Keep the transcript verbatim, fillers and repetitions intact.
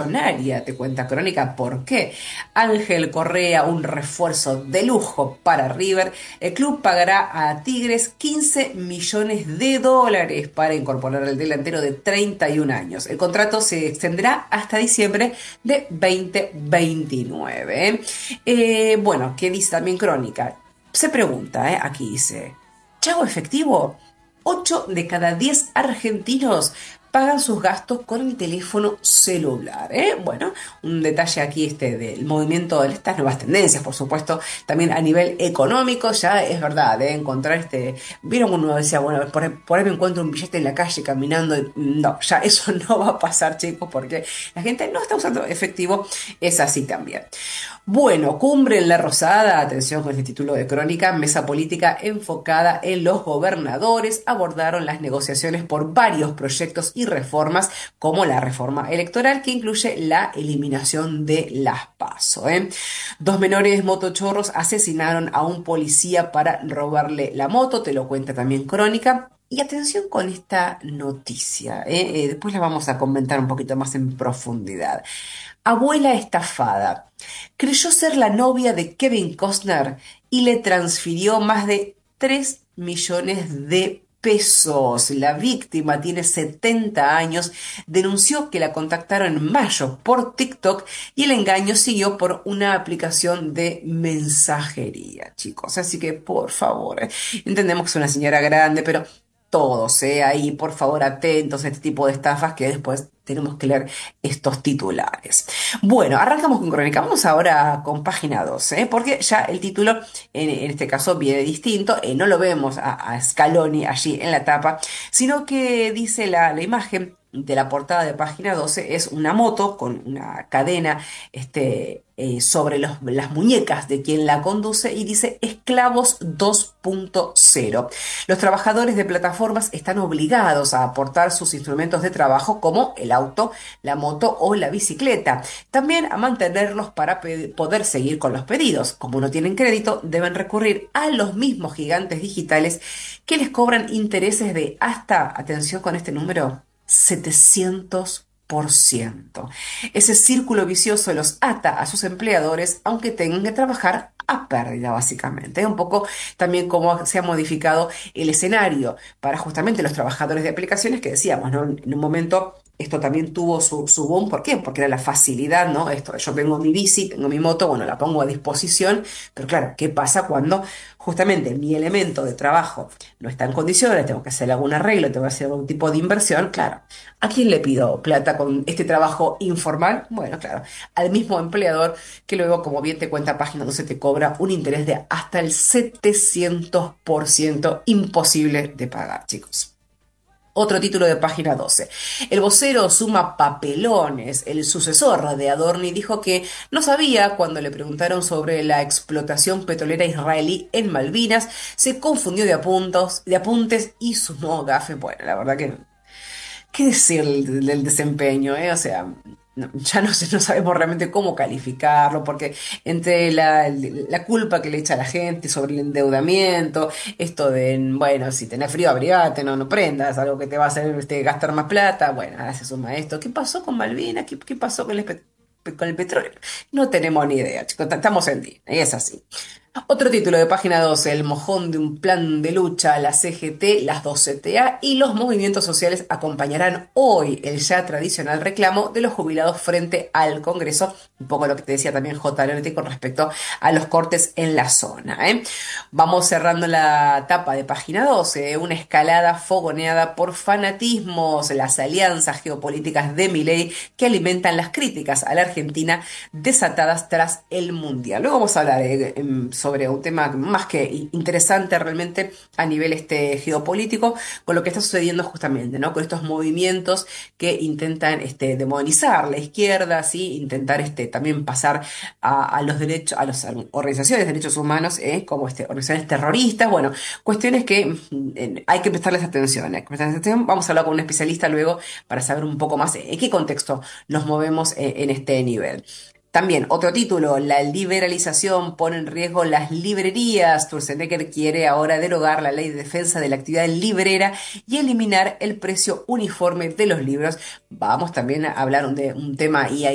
millonaria, te cuenta Crónica. ¿Por qué? Ángel Correa, un refuerzo de lujo para River. El club pagará a Tigres quince millones de dólares para incorporar al delantero de treinta y un años. El contrato se extenderá hasta diciembre de dos mil veintinueve. Eh, bueno, ¿qué dice también Crónica? Se pregunta, ¿eh? Aquí dice, ¿Chavo efectivo? ocho de cada diez argentinos pagan sus gastos con el teléfono celular, ¿eh? Bueno, un detalle aquí este del movimiento de estas nuevas tendencias, por supuesto, también a nivel económico, ya es verdad, de ¿eh? Encontrar este, vieron uno decía, bueno, por, por ahí me encuentro un billete en la calle caminando, no, ya eso no va a pasar, chicos, porque la gente no está usando efectivo, es así también. Bueno, cumbre en La Rosada, atención con este título de Crónica, mesa política enfocada en los gobernadores, abordaron las negociaciones por varios proyectos y reformas, como la reforma electoral que incluye la eliminación de las PASO, ¿eh? Dos menores motochorros asesinaron a un policía para robarle la moto, te lo cuenta también Crónica. Y atención con esta noticia, ¿eh? Eh, después la vamos a comentar un poquito más en profundidad. Abuela estafada. Creyó ser la novia de Kevin Costner y le transfirió más de tres millones de pesos. La víctima tiene setenta años, denunció que la contactaron en mayo por TikTok y el engaño siguió por una aplicación de mensajería, chicos. Así que, por favor, eh, entendemos que es una señora grande, pero todos, eh, ahí, por favor, atentos a este tipo de estafas que después tenemos que leer estos titulares. Bueno, arrancamos con Crónica. Vamos ahora con página doce, ¿eh? Porque ya el título, en, en este caso, viene distinto. Eh, no lo vemos a, a Scaloni allí en la tapa, sino que dice la, la imagen de la portada de página doce es una moto con una cadena este, eh, sobre los- las muñecas de quien la conduce y dice Esclavos dos punto cero. Los trabajadores de plataformas están obligados a aportar sus instrumentos de trabajo como el auto, la moto o la bicicleta. También a mantenerlos para pe- poder seguir con los pedidos. Como no tienen crédito, deben recurrir a los mismos gigantes digitales que les cobran intereses de hasta, atención con este número, setecientos por ciento. Ese círculo vicioso los ata a sus empleadores, aunque tengan que trabajar a pérdida, básicamente. Un poco también cómo se ha modificado el escenario para justamente los trabajadores de aplicaciones que decíamos, ¿no? En un momento esto también tuvo su, su boom. ¿Por qué? Porque era la facilidad, ¿no? Esto, yo tengo mi bici, tengo mi moto, bueno, la pongo a disposición, pero claro, ¿qué pasa cuando justamente mi elemento de trabajo no está en condiciones, tengo que hacer algún arreglo, tengo que hacer algún tipo de inversión? Claro, ¿a quién le pido plata con este trabajo informal? Bueno, claro, al mismo empleador que luego, como bien te cuenta Página doce, te cobra un interés de hasta el setecientos por ciento, imposible de pagar, chicos. Otro título de página doce. El vocero suma papelones. El sucesor de Adorni dijo que no sabía cuando le preguntaron sobre la explotación petrolera israelí en Malvinas. Se confundió de apuntos, de apuntes y sumó gafe. Bueno, la verdad que ¿qué decir del, del desempeño, eh? O sea, no- ya no, sé- no sabemos realmente cómo calificarlo, porque entre la, la culpa que le echa la gente sobre el endeudamiento, esto de, bueno, si tenés frío, abrigate, no, no prendas, algo que te va a hacer este, gastar más plata, bueno, ahora se suma esto. ¿Qué pasó con Malvinas? ¿Qué, qué pasó con el, espe- con el petróleo? No tenemos ni idea, chicos, estamos en día, y es así. Otro título de página doce, el mojón de un plan de lucha, la C G T, las dos C T A y los movimientos sociales acompañarán hoy el ya tradicional reclamo de los jubilados frente al Congreso, un poco lo que te decía también J. Loretti con respecto a los cortes en la zona, ¿eh? Vamos cerrando la tapa de página doce, ¿eh? Una escalada fogoneada por fanatismos, las alianzas geopolíticas de Milei que alimentan las críticas a la Argentina desatadas tras el Mundial. Luego vamos a hablar eh, em, sobre un tema más que interesante realmente a nivel este, geopolítico, con lo que está sucediendo justamente, ¿no? Con estos movimientos que intentan este, demonizar la izquierda, ¿sí? Intentar este, también pasar a, a los derechos, a las organizaciones de derechos humanos, ¿eh? Como este, organizaciones terroristas, bueno, cuestiones que mm, eh, hay que prestarles atención, hay que prestarles atención. Vamos a hablar con un especialista luego para saber un poco más en qué contexto nos movemos eh, en este nivel. También, otro título, la liberalización pone en riesgo las librerías. Sturzenegger quiere ahora derogar la ley de defensa de la actividad librera y eliminar el precio uniforme de los libros. Vamos también a hablar de un tema y